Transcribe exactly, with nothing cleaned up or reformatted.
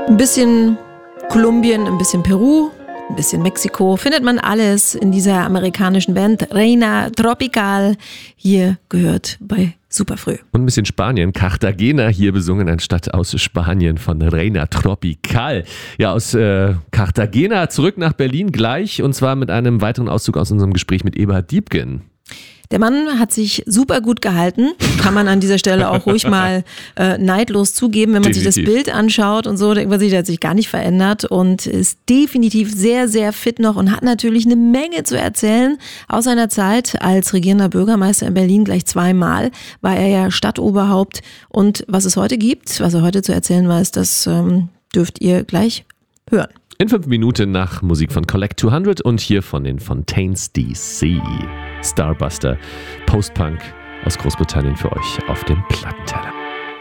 Ein bisschen Kolumbien, ein bisschen Peru, ein bisschen Mexiko, findet man alles in dieser amerikanischen Band Reina Tropical. Hier gehört bei Superfrüh. Und ein bisschen Spanien, Cartagena hier besungen, eine Stadt aus Spanien von Reina Tropical. Ja, aus äh, Cartagena zurück nach Berlin gleich und zwar mit einem weiteren Auszug aus unserem Gespräch mit Eberhard Diepgen. Der Mann hat sich super gut gehalten, kann man an dieser Stelle auch ruhig mal äh, neidlos zugeben, wenn man definitiv sich das Bild anschaut und so, denkt man sich, der hat sich gar nicht verändert und ist definitiv sehr, sehr fit noch und hat natürlich eine Menge zu erzählen aus seiner Zeit als regierender Bürgermeister in Berlin. Gleich zweimal war er ja Stadtoberhaupt und was es heute gibt, was er heute zu erzählen weiß, das ähm, dürft ihr gleich hören. In fünf Minuten nach Musik von Collect zweihundert und hier von den Fontaines D C. Starbuster, Post-Punk aus Großbritannien für euch auf dem Plattenteller.